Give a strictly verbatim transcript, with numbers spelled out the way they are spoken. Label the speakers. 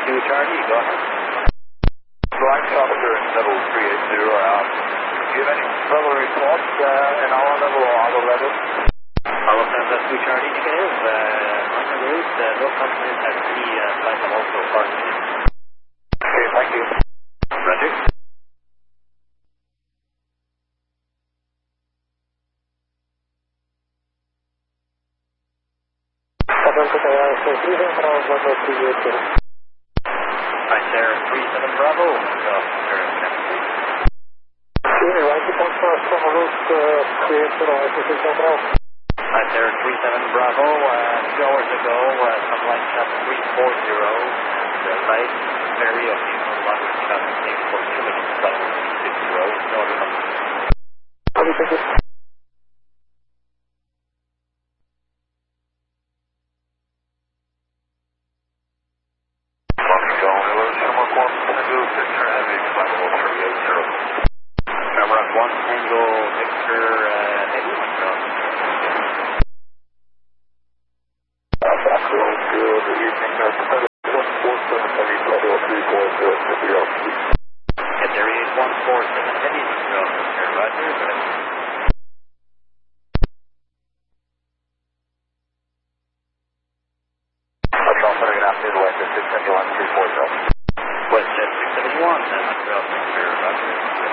Speaker 1: two Charlie, go ahead.
Speaker 2: Flight officer in level three eight zero, um, do you have any further reports uh, in our level or other levels?
Speaker 1: All of them, that's two Charlie negative. Uh, on the route, uh, no confidence at any uh, flight level so far.
Speaker 2: Okay, thank you.
Speaker 1: Roger. Right there, three seven Bravo. Go, sir,
Speaker 2: Okay, right report for us on the route three eight zero, I think it's overall.
Speaker 1: right there, three seven Bravo. Uh, two hours ago, uh, some light shot three four zero. The light very occasional one shot came for two minutes, but three six zero. No other number.
Speaker 2: Okay, thank you.
Speaker 1: One Tango Victor uh, Eddie.
Speaker 2: Good evening,